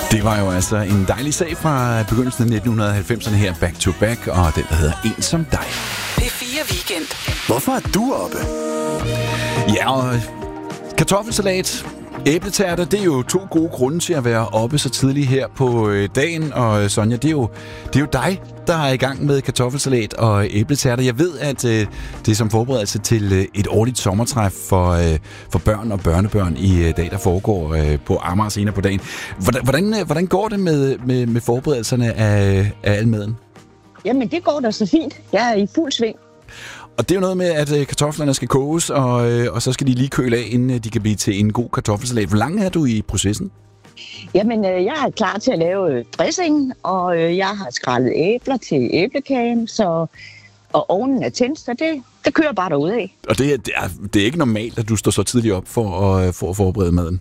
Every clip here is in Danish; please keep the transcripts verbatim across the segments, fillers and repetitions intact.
Det var jo altså en dejlig sag fra begyndelsen af nitten halvfemserne her, Back to Back, og den, der hedder En som dig. P fire Weekend. Hvorfor er du oppe? Ja, og kartoffelsalat, æbletærter, det er jo to gode grunde til at være oppe så tidligt her på dagen. Og Sonja, det er jo, det er jo dig, der er i gang med kartoffelsalat og æbletærter. Jeg ved, at øh, det er som forberedelse til øh, et årligt sommertræf for, øh, for børn og børnebørn i øh, dag, der foregår øh, på Amager senere på dagen. Hvordan, hvordan, øh, hvordan går det med, med, med forberedelserne af, af al maden? Jamen, det går da så fint. Jeg er i fuld sving. Og det er jo noget med, at øh, kartoflerne skal koges, og, øh, og så skal de lige køle af, inden øh, de kan blive til en god kartoffelsalat. Hvor lang er du i processen? Jamen, øh, jeg er klar til at lave øh, dressing, og øh, jeg har skrællet æbler til æblekagen, så, og ovnen er tændt, så det, det kører bare derudad. Og det, det, er, det er ikke normalt, at du står så tidligt op for at, for at forberede maden?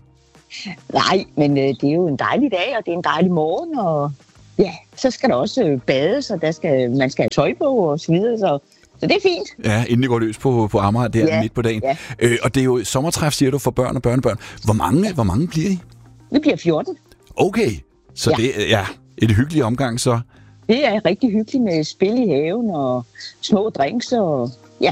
Nej, men øh, det er jo en dejlig dag, og det er en dejlig morgen, og ja, så skal der også øh, bades, og der skal, man skal have tøj på og så videre, så, så det er fint. Ja, inden det går løs på, på Amager, der ja, midt på dagen. Ja. Øh, og det er jo sommertræf, siger du, for børn og børnebørn. Hvor mange, hvor mange bliver I? Vi bliver fjorten. Okay, så ja. det er ja, et hyggeligt omgang så. Det er rigtig hyggeligt med spil i haven og små drinks og ja.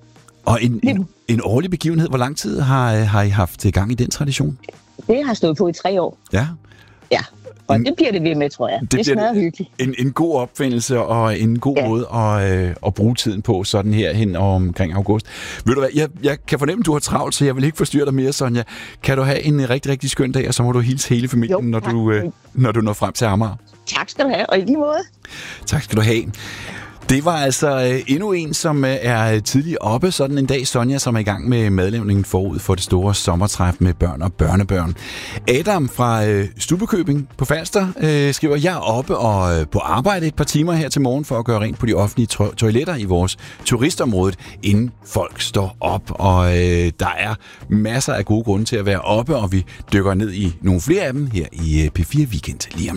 Og en, en, en årlig begivenhed, hvor lang tid har, har I haft gang i den tradition? Det har stået på i tre år. Ja. Ja, og en, det bliver det ved med, tror jeg. Det, det smager hyggeligt. En, en god opfindelse og en god ja. måde at, øh, at bruge tiden på, sådan her hen omkring august. Ved du hvad, jeg, jeg kan fornemme, at du har travlt, så jeg vil ikke forstyrre dig mere, Sonja. Kan du have en rigtig, rigtig skøn dag, og så må du hilse hele familien, jo, når, du, øh, når du når frem til Amager. Tak skal du have, og i lige måde. Tak skal du have. Det var altså øh, endnu en, som øh, er tidligt oppe, sådan en dag, Sonja, som er i gang med madlavningen forud for det store sommertræf med børn og børnebørn. Adam fra øh, Stubbekøbing på Falster øh, skriver, jeg er oppe og øh, på arbejde et par timer her til morgen for at gøre rent på de offentlige to- toiletter i vores turistområde, inden folk står op. Og øh, der er masser af gode grunde til at være oppe, og vi dykker ned i nogle flere af dem her i øh, P fire Weekend lige om